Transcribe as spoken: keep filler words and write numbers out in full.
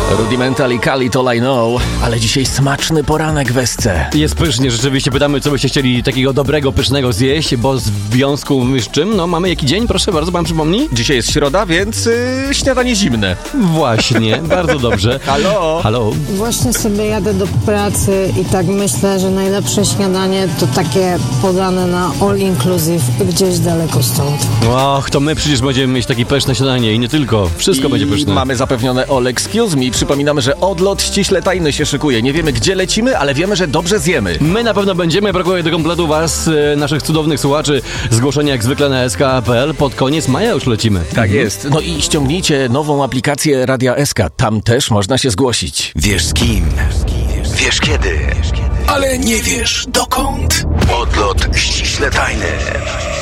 Rudimental i Kali to I know, ale dzisiaj smaczny poranek w S C. Jest pysznie, rzeczywiście pytamy, co byście chcieli takiego dobrego, pysznego zjeść, bo w związku z czym, no mamy jaki dzień, proszę bardzo, pan przypomni? Dzisiaj jest środa, więc yy, śniadanie zimne. Właśnie, bardzo dobrze. Halo? Halo? Właśnie sobie jadę do pracy i tak myślę, że najlepsze śniadanie to takie podane na all inclusive gdzieś daleko stąd. Och, to my przecież będziemy mieć takie pyszne śniadanie i nie tylko, wszystko I będzie pyszne. mamy zapewnione all excuse me. Przypominamy, że odlot ściśle tajny się szykuje. Nie wiemy, gdzie lecimy, ale wiemy, że dobrze zjemy. My na pewno będziemy, brakuje do kompletu was, e, naszych cudownych słuchaczy. Zgłoszenia jak zwykle na S K kropka P L. Pod koniec maja już lecimy. Tak jest. No i ściągnijcie nową aplikację Radia S K. Tam też można się zgłosić. Wiesz z kim, wiesz kiedy, ale nie wiesz dokąd. Odlot ściśle tajny.